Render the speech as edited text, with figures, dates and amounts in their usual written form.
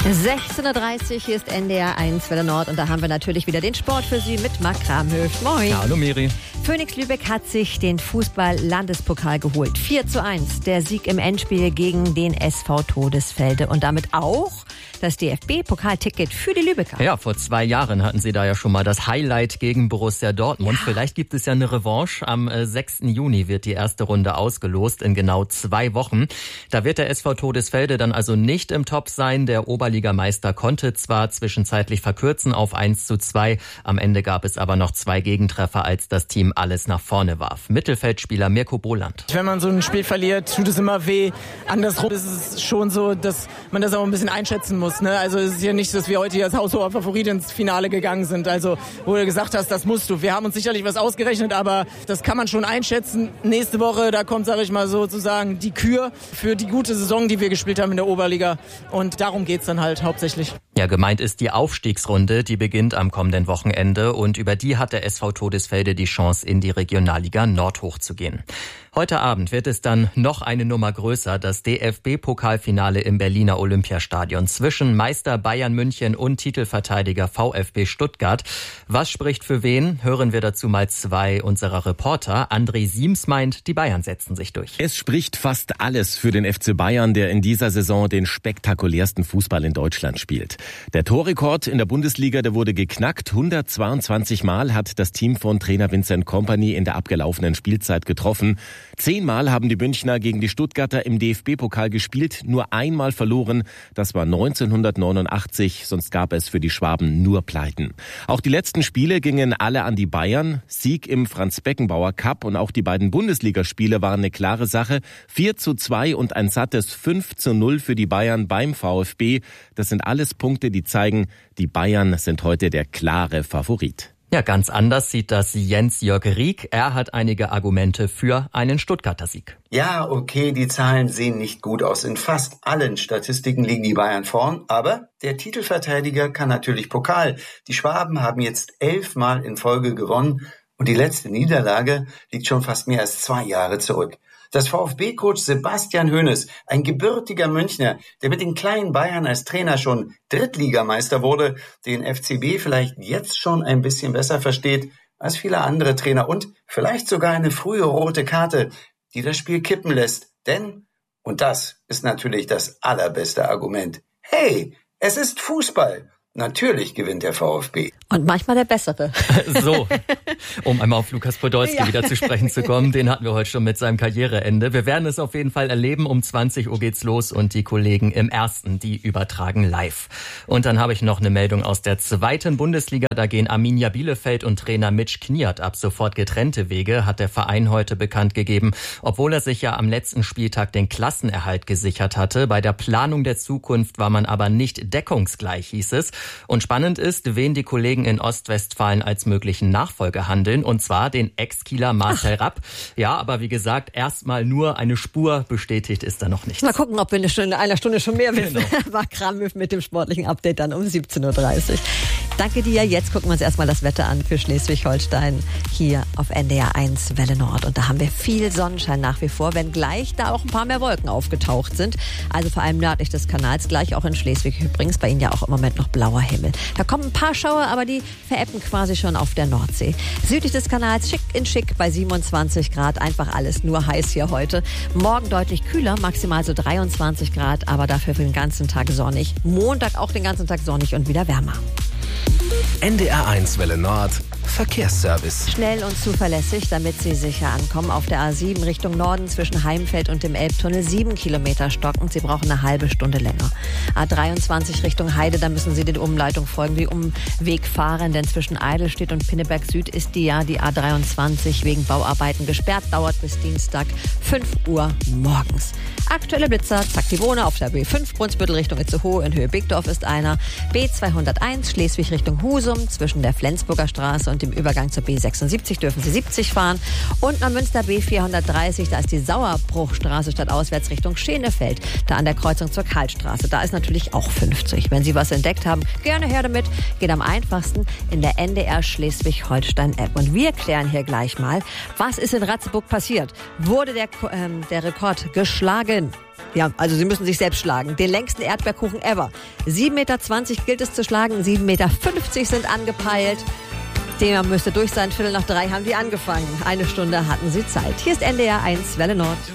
16:30 Uhr, hier ist NDR 1 Welle Nord und da haben wir natürlich wieder den Sport für Sie mit Marc Kramhöft. Moin. Hallo Miri. Phoenix Lübeck hat sich den Fußball-Landespokal geholt. 4:1, der Sieg im Endspiel gegen den SV Todesfelde und damit auch das DFB-Pokalticket für die Lübecker. Ja, vor 2 Jahren hatten sie da ja schon mal das Highlight gegen Borussia Dortmund. Ja. Vielleicht gibt es ja eine Revanche. Am 6. Juni wird die erste Runde ausgelost in genau 2 Wochen. Da wird der SV Todesfelde dann also nicht im Top sein. Der Oberligameister konnte zwar zwischenzeitlich verkürzen auf 1:2. Am Ende gab es aber noch 2 Gegentreffer, als das Team alles nach vorne warf. Mittelfeldspieler Mirko Boland. Wenn man so ein Spiel verliert, tut es immer weh. Andersrum ist es schon so, dass man das auch ein bisschen einschätzen muss. Ne? Also es ist ja nicht, dass wir heute hier als haushoher Favorit ins Finale gegangen sind. Also wo du gesagt hast, das musst du. Wir haben uns sicherlich was ausgerechnet, aber das kann man schon einschätzen. Nächste Woche, da kommt, sage ich mal sozusagen, die Kür für die gute Saison, die wir gespielt haben in der Oberliga. Und darum geht's dann halt hauptsächlich. Ja, gemeint ist die Aufstiegsrunde, die beginnt am kommenden Wochenende und über die hat der SV Todesfelde die Chance, in die Regionalliga Nord hochzugehen. Heute Abend wird es dann noch eine Nummer größer, das DFB-Pokalfinale im Berliner Olympiastadion zwischen Meister Bayern München und Titelverteidiger VfB Stuttgart. Was spricht für wen? Hören wir dazu mal 2 unserer Reporter. André Siems meint, die Bayern setzen sich durch. Es spricht fast alles für den FC Bayern, der in dieser Saison den spektakulärsten Fußball in Deutschland spielt. Der Torrekord in der Bundesliga, der wurde geknackt. 122 Mal hat das Team von Trainer Vincent Kompany in der abgelaufenen Spielzeit getroffen. 10 Mal haben die Münchner gegen die Stuttgarter im DFB-Pokal gespielt, nur einmal verloren. Das war 1989, sonst gab es für die Schwaben nur Pleiten. Auch die letzten Spiele gingen alle an die Bayern. Sieg im Franz-Beckenbauer-Cup und auch die beiden Bundesligaspiele waren eine klare Sache. 4:2 und ein sattes 5:0 für die Bayern beim VfB. Das sind alles Punkte, die zeigen, die Bayern sind heute der klare Favorit. Ja, ganz anders sieht das Jens-Jörg Rieck. Er hat einige Argumente für einen Stuttgarter Sieg. Ja, okay, die Zahlen sehen nicht gut aus. In fast allen Statistiken liegen die Bayern vorn, aber der Titelverteidiger kann natürlich Pokal. Die Schwaben haben jetzt 11 Mal in Folge gewonnen und die letzte Niederlage liegt schon fast mehr als 2 Jahre zurück. Das VfB-Coach Sebastian Hoeneß, ein gebürtiger Münchner, der mit den kleinen Bayern als Trainer schon Drittligameister wurde, den FCB vielleicht jetzt schon ein bisschen besser versteht als viele andere Trainer und vielleicht sogar eine frühe rote Karte, die das Spiel kippen lässt. Denn, und das ist natürlich das allerbeste Argument, hey, es ist Fußball. Natürlich gewinnt der VfB. Und manchmal der Bessere. So, um einmal auf Lukas Podolski wieder zu sprechen zu kommen. Den hatten wir heute schon mit seinem Karriereende. Wir werden es auf jeden Fall erleben. Um 20 Uhr geht's los und die Kollegen im Ersten, die übertragen live. Und dann habe ich noch eine Meldung aus der 2. Bundesliga. Da gehen Arminia Bielefeld und Trainer Mitch Kniat ab sofort getrennte Wege, hat der Verein heute bekannt gegeben. Obwohl er sich ja am letzten Spieltag den Klassenerhalt gesichert hatte. Bei der Planung der Zukunft war man aber nicht deckungsgleich, hieß es. Und spannend ist, wen die Kollegen in Ostwestfalen als möglichen Nachfolger handeln, und zwar den Ex-Kieler Marcel Rapp. Ja, aber wie gesagt, erstmal nur eine Spur, bestätigt ist da noch nichts. Mal gucken, ob wir in einer Stunde schon mehr wissen. Genau. War Kramhöft mit dem sportlichen Update dann um 17:30 Uhr. Danke dir. Jetzt gucken wir uns erstmal das Wetter an für Schleswig-Holstein hier auf NDR 1 Welle Nord. Und da haben wir viel Sonnenschein nach wie vor, wenngleich da auch ein paar mehr Wolken aufgetaucht sind. Also vor allem nördlich des Kanals, gleich auch in Schleswig übrigens. Bei Ihnen ja auch im Moment noch blauer Himmel. Da kommen ein paar Schauer, aber die verebben quasi schon auf der Nordsee. Südlich des Kanals schick in schick bei 27 Grad. Einfach alles nur heiß hier heute. Morgen deutlich kühler, maximal so 23 Grad, aber dafür für den ganzen Tag sonnig. Montag auch den ganzen Tag sonnig und wieder wärmer. NDR 1 Welle Nord Verkehrsservice. Schnell und zuverlässig, damit Sie sicher ankommen. Auf der A7 Richtung Norden zwischen Heimfeld und dem Elbtunnel 7 Kilometer stockend. Sie brauchen eine halbe Stunde länger. A23 Richtung Heide, da müssen Sie den Umleitung folgen, die Umweg fahren, denn zwischen Eidelstedt und Pinneberg Süd ist die A23 wegen Bauarbeiten gesperrt. Dauert bis Dienstag 5 Uhr morgens. Aktuelle Blitzer, zack die Bohne auf der B5 Brunsbüttel Richtung Itzehoe in Höhe Bigdorf ist einer. B201 Schleswig Richtung Husum zwischen der Flensburger Straße und dem Übergang zur B76 dürfen Sie 70 fahren. Und am Münster B430, da ist die Sauerbruchstraße statt auswärts Richtung Schenefeld. Da an der Kreuzung zur Karlstraße, da ist natürlich auch 50. Wenn Sie was entdeckt haben, gerne her damit. Geht am einfachsten in der NDR Schleswig-Holstein-App. Und wir klären hier gleich mal, was ist in Ratzeburg passiert? Wurde der Rekord geschlagen? Ja, also Sie müssen sich selbst schlagen. Den längsten Erdbeerkuchen ever. 7,20 Meter gilt es zu schlagen, 7,50 Meter sind angepeilt. Thema müsste durch sein, 2:45 haben die angefangen. 1 Stunde hatten Sie Zeit. Hier ist NDR 1 Welle Nord.